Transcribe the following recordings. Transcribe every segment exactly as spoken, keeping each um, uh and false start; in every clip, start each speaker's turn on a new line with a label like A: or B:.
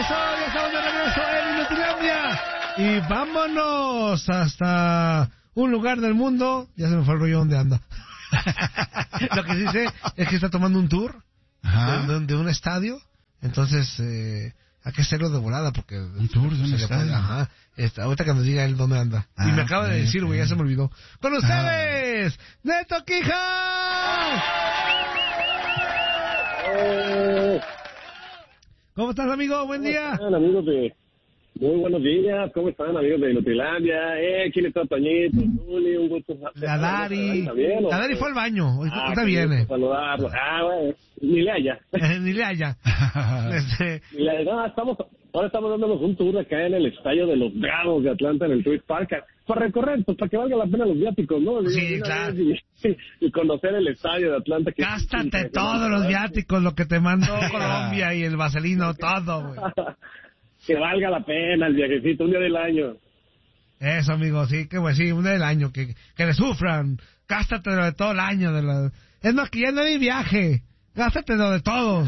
A: regreso, ya estamos de regreso en Inutilandia. Y vámonos hasta un lugar del mundo. Ya se me fue el rollo donde anda. Lo que sí sé es que está tomando un tour de, de, de un estadio. Entonces, eh, hay que hacerlo de volada porque...
B: Un tour de un estadio.
A: Puede, ajá. Está, ahorita que nos diga él dónde anda. Ah, y me acaba de decir, güey, ya se me olvidó. Con ustedes, ah. Neto Quijas.
C: Oh.
A: ¿Cómo estás, amigo? Buen día.
C: ¿Cómo están, amigos de... Muy buenos días, ¿cómo están, amigos de Inutilandia? Eh, ¿quién está, Toñito, Zuli? Un gusto.
A: La Dari. La Dari fue al baño, ahorita
C: ah,
A: viene.
C: Saludarlo. Ah, bueno, ni le haya.
A: Ni le haya.
C: este... Ni le haya. No, estamos, ahora estamos dándonos un tour acá en el estadio de los Bravos de Atlanta, en el Truist Park, para recorrer, pues para que valga la pena los viáticos, ¿no?
A: Sí, y, claro.
C: Y, y conocer el estadio de Atlanta. Que
A: Gástate todos los viáticos, lo que te mandó Colombia y el vaselino, todo, güey.
C: Que valga la pena el viajecito, un día del año.
A: Eso, amigo, sí, que pues sí, un día del año, que, que le sufran, gástatelo de todo el año. De la... Es más, que ya no hay viaje, gástatelo de todo.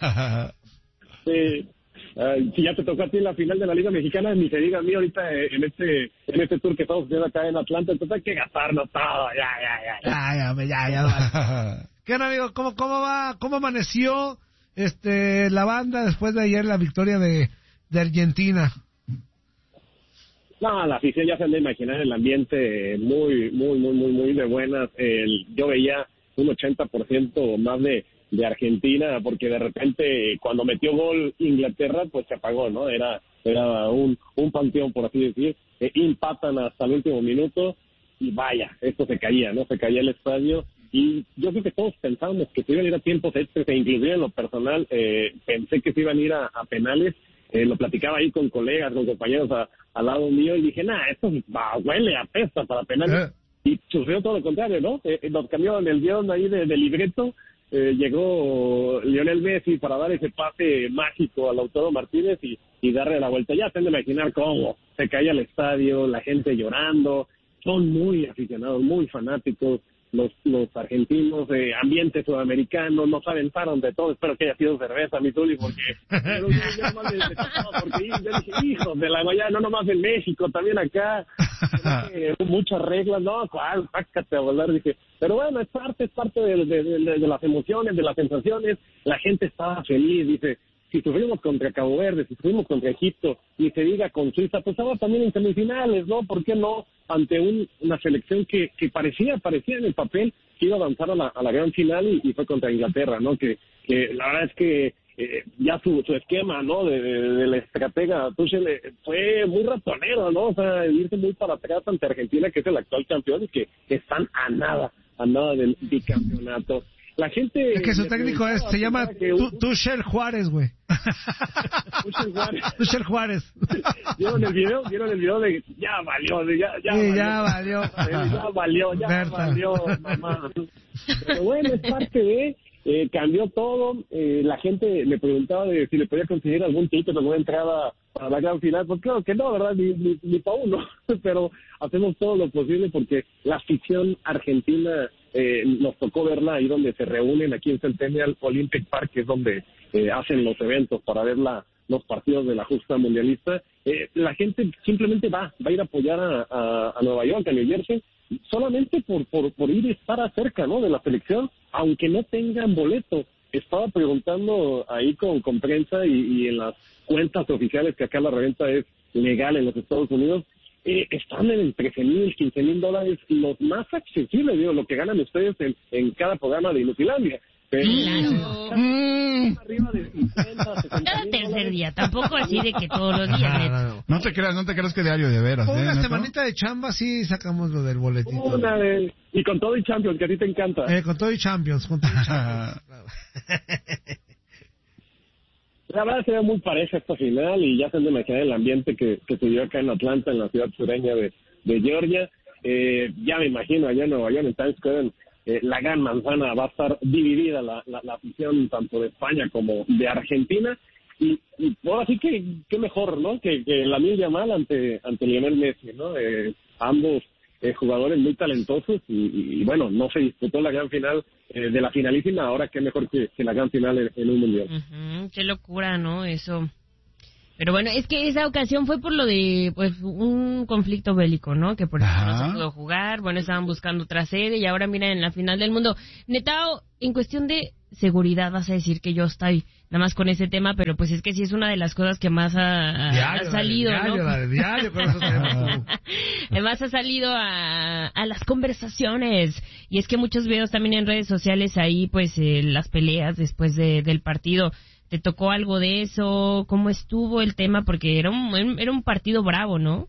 C: Sí, uh, si ya te tocó a ti en la final de la Liga Mexicana, ni se diga a mí ahorita en este en este tour que estamos haciendo acá en Atlanta, entonces hay que gastarnos todo, ya, ya, ya.
A: Ya, ya, ya, ya. ya ¿Qué onda, amigo? ¿Cómo, cómo va, cómo amaneció este la banda después de ayer la victoria de... de Argentina?
C: No, la afición ya se han de imaginar el ambiente muy, muy, muy, muy, muy de buenas. El, yo veía un ochenta por ciento más de, de Argentina, porque de repente cuando metió gol Inglaterra, pues se apagó, ¿no? Era era un, un panteón, por así decir. Eh, empatan hasta el último minuto y vaya, esto se caía, ¿no? Se caía el estadio. Y yo creo que todos pensábamos que se iban a ir a tiempos extras, e inclusive en lo personal eh, pensé que se iban a ir a, a penales. Eh, lo platicaba ahí con colegas, con compañeros a, al lado mío y dije, nah, esto va, huele, apesta para penales. Eh. Y sucedió todo lo contrario, ¿no? Eh, nos cambió en el guión ahí de, de libreto, eh, llegó Lionel Messi para dar ese pase mágico a Lautaro Martínez y, y darle la vuelta. Ya se han de imaginar cómo se caía el estadio, la gente llorando. Son muy aficionados, muy fanáticos. Los, los argentinos, eh, ambiente sudamericano, nos aventaron de todo. Espero que haya sido cerveza, mi Tuli, porque yo, yo, yo nomás me desesperaba, porque yo dije, hijos de la Guayana, no nomás en México, también acá, eh, muchas reglas, no, cuál, sácate a volar, dije, pero bueno, es parte, es parte de, de, de, de las emociones, de las sensaciones, la gente estaba feliz, dice, si sufrimos contra Cabo Verde, si sufrimos contra Egipto, y se diga con Suiza, pues ahora también en semifinales, ¿no? ¿Por qué no? Ante un, una selección que, que parecía, parecía en el papel que iba a avanzar a la, a la gran final y, y fue contra Inglaterra, ¿no? Que, que la verdad es que eh, ya su, su esquema, ¿no? De, de, de la estratega Tuchel eh, fue muy ratonero, ¿no? O sea, irse muy para atrás ante Argentina, que es el actual campeón y que están a nada, a nada del bicampeonato. La gente...
A: Es que su técnico es, se llama un... Tuchel Juárez, güey.
C: Tuchel Juárez.
A: Tuchel Juárez.
C: ¿Vieron el video? ¿Vieron el video de ya valió? De, ya, ya,
A: sí,
C: valió,
A: ya valió.
C: Ya valió, ya Berta. valió, mamá. Pero bueno, es parte de... Eh, cambió todo. Eh, la gente me preguntaba de si le podía conseguir algún ticket o alguna entrada para la gran final. Pues claro que no, ¿verdad? Ni, ni, ni para uno. Pero hacemos todo lo posible porque la afición argentina... Eh, nos tocó verla ahí donde se reúnen aquí en Centennial Olympic Park, que es donde eh, hacen los eventos para ver la, los partidos de la justa mundialista. Eh, la gente simplemente va, va a ir a apoyar a, a, a Nueva York, a New Jersey, solamente por, por, por ir y estar cerca, ¿no? de la selección, aunque no tengan boleto. Estaba preguntando ahí con, con prensa y, y en las cuentas oficiales que acá la reventa es legal en los Estados Unidos. Eh, están en trece mil, quince mil dólares, los más accesibles, digo, lo que ganan ustedes en, en cada programa de Inutilandia. Pero,
D: claro.
C: Mm. Arriba de cincuenta,
D: cada tercer día, tampoco así de que todos los días.
B: No, no, no. no te creas, no te creas que diario de veras.
A: Una
B: ¿eh,
A: semanita de chamba sí sacamos lo del boletito.
C: Una de, y con todo y Champions, que a ti te encanta.
A: Eh, con todo y Champions, con todo y Champions.
C: La verdad se ve muy pareja esta final y ya se han de imaginar el ambiente que, que se dio acá en Atlanta, en la ciudad sureña de, de Georgia. Eh, ya me imagino allá en Nueva York, en Times Square, eh, la gran manzana va a estar dividida, la, la, la afición tanto de España como de Argentina. Y, y ahora sí que, qué mejor, ¿no? Que, que Lamine Yamal ante, ante Lionel Messi, ¿no? Eh, ambos eh, jugadores muy talentosos y, y bueno, no se disputó la gran final eh, de la finalísima, ahora qué mejor que, que la gran final en, en un mundial.
D: Uh-huh, qué locura, ¿no? Eso. Pero bueno, es que esa ocasión fue por lo de pues un conflicto bélico, ¿no? Que por eso
B: Ajá.
D: no se pudo jugar, bueno, estaban buscando otra sede y ahora miren en la final del mundo. Netao, en cuestión de seguridad vas a decir que yo estoy nada más con ese tema, pero pues es que sí es una de las cosas que más ha,
A: Diario,
D: ha salido,
A: la de diario,
D: ¿no?
A: la de diario, con esos temas.
D: Además ha salido a, a las conversaciones y es que muchos videos también en redes sociales ahí pues eh, las peleas después de, del partido. ¿Te tocó algo de eso? ¿Cómo estuvo el tema? Porque era un era un partido bravo, ¿no?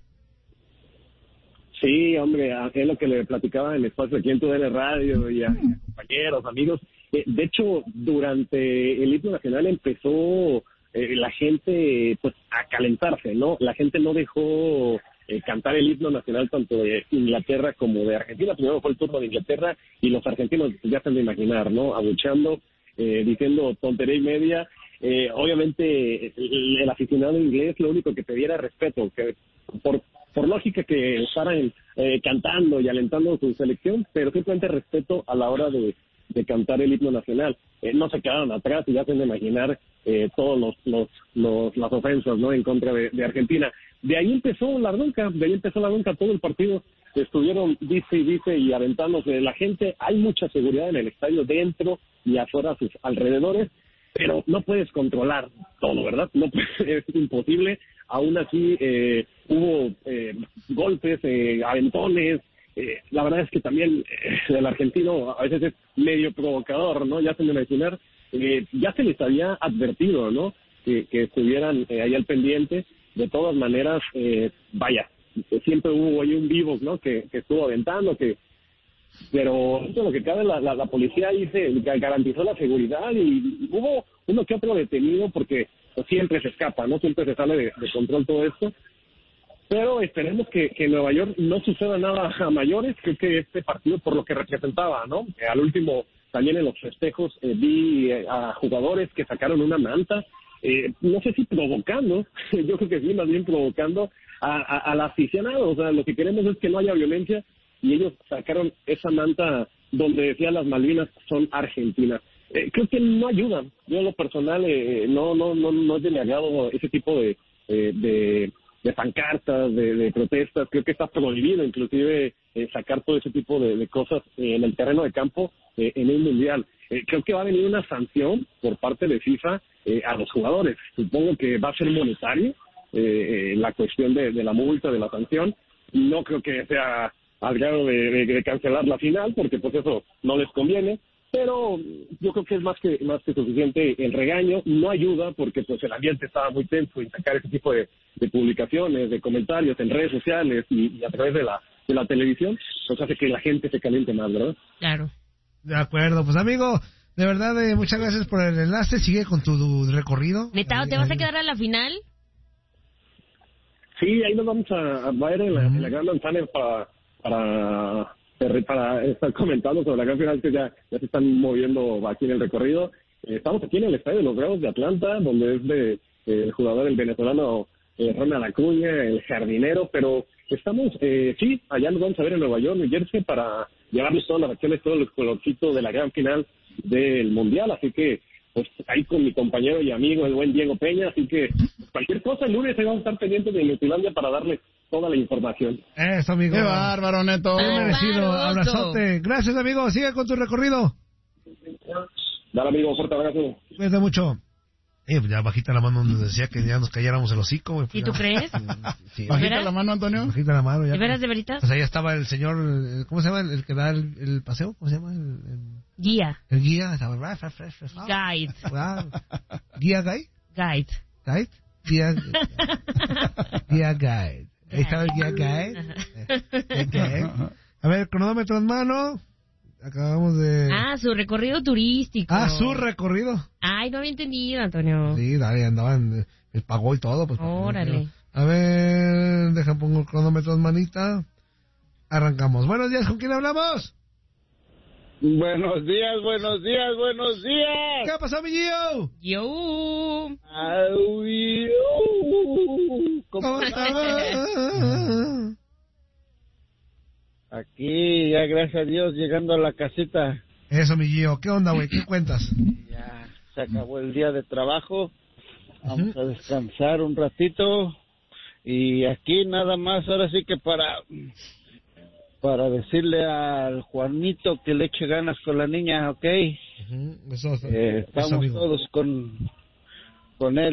C: Sí, hombre, es lo que le platicaba en el espacio aquí en tu Radio y a, a compañeros, amigos. Eh, de hecho, durante el himno nacional empezó eh, la gente pues a calentarse, ¿no? La gente no dejó eh, cantar el himno nacional tanto de Inglaterra como de Argentina. Primero fue el turno de Inglaterra y los argentinos ya se han de imaginar, ¿no? Abucheando, eh, diciendo tontería y media. Eh, obviamente el, el aficionado inglés lo único que pedía era respeto, que por por lógica que estaran eh, cantando y alentando su selección, pero simplemente respeto a la hora de, de cantar el himno nacional. Eh, no se quedaron atrás y ya se han de imaginar eh, todos los, los, los las ofensas, ¿no?, en contra de, de Argentina. De ahí empezó la bronca, de ahí empezó la bronca todo el partido. Estuvieron dice y dice y aventándose la gente. Hay mucha seguridad en el estadio, dentro y afuera a sus alrededores, pero no puedes controlar todo, ¿verdad? No es imposible. Aún así eh, hubo eh, golpes, eh, aventones. Eh, la verdad es que también eh, el argentino a veces es medio provocador, ¿no? Ya se me imaginar, eh, ya se les había advertido, ¿no?, que, que estuvieran eh, ahí al pendiente. De todas maneras, eh, vaya, siempre hubo ahí un vivo, ¿no?, que, que estuvo aventando, que pero eso lo que cabe, la, la, la policía ahí se garantizó la seguridad y hubo uno que otro detenido porque pues, siempre se escapa, ¿no? Siempre se sale de, de control todo esto. Pero esperemos que, que en Nueva York no suceda nada a mayores. Creo que este partido, por lo que representaba, ¿no? Eh, al último, también en los festejos, eh, vi eh, a jugadores que sacaron una manta, eh, no sé si provocando, yo creo que sí, más bien provocando a, a, al aficionado. O sea, lo que queremos es que no haya violencia. Y ellos sacaron esa manta donde decía las Malvinas son Argentina. Eh, creo que no ayudan. Yo en lo personal eh, no no no no es de mi agrado ese tipo de eh, de, de pancartas, de, de protestas. Creo que está prohibido inclusive eh, sacar todo ese tipo de, de cosas eh, en el terreno de campo eh, en un mundial. Eh, creo que va a venir una sanción por parte de FIFA eh, a los jugadores. Supongo que va a ser monetario eh, eh, la cuestión de, de la multa, de la sanción. No creo que sea al grado de, de, de cancelar la final, porque pues eso no les conviene, pero yo creo que es más que más que suficiente el regaño. No ayuda porque pues el ambiente estaba muy tenso y sacar ese tipo de, de publicaciones, de comentarios en redes sociales y, y a través de la de la televisión, pues hace que la gente se caliente más, ¿verdad?
D: Claro.
A: De acuerdo, pues amigo, de verdad, eh, muchas gracias por el enlace. Sigue con tu recorrido.
D: Netao, ¿te vas a quedar a la final?
C: Sí, ahí nos vamos a, a ver en la, uh-huh. en la Gran Manzana para para para estar comentando sobre la gran final, que ya, ya se están moviendo aquí en el recorrido. Eh, estamos aquí en el estadio de los Bravos de Atlanta, donde es de eh, el jugador, el venezolano eh, Ronald Acuña, el jardinero, pero estamos, eh, sí, allá nos vamos a ver en Nueva York, New Jersey, para llevarles todas las acciones, todos los colorcitos de la gran final del Mundial, así que pues ahí con mi compañero y amigo, el buen Diego Peña, así que cualquier cosa el lunes ahí vamos a estar pendientes de Inutilandia para darles toda la información.
A: Eso, amigo.
B: ¡Qué bárbaro, Neto!
A: Bien merecido. Abrazote. Gracias, amigo. Sigue con tu recorrido.
C: Dale, amigo. Fuerte abrazo.
A: Cuídate mucho. Eh, ya bajita la mano donde decía que ya nos calláramos el hocico. Güey.
D: ¿Y tú crees?
A: Sí.
B: ¿Bajita la mano, Antonio?
A: Bajita la mano. Ya.
D: ¿De veras, de veritas?
A: Pues ahí estaba el señor, el, ¿cómo se llama? El, el que da el, el paseo. ¿Cómo se llama? El, el...
D: Guía.
A: El guía. Estaba...
D: Guide.
A: Wow. ¿Guía guide?
D: Guide.
A: ¿Guide? Guía, guía guide. Ahí estaba el guía guide. El guide. A ver, cronómetro en mano. Acabamos de...
D: Ah, su recorrido turístico.
A: Ah, su recorrido.
D: Ay, no había entendido, Antonio.
A: Sí, dale, andaban, el pagó y todo. Pues,
D: órale.
A: A ver, deja pongo el cronómetro en manita. Arrancamos. Buenos días, ¿con quién hablamos?
E: Buenos días, buenos días, buenos días.
A: ¿Qué ha pasado, mi Gio?
D: Yo.
E: Ay, ¿Cómo
A: estás?
E: Aquí, ya gracias a Dios, llegando a la casita.
A: Eso, mi Gio. ¿Qué onda, güey? ¿Qué cuentas?
E: Ya se acabó el día de trabajo Vamos a descansar un ratito. Y aquí nada más, ahora sí que para para decirle al Juanito que le eche ganas con la niña, ¿ok?
A: Uh-huh. Eso,
E: eh, estamos
A: eso,
E: todos con, con él.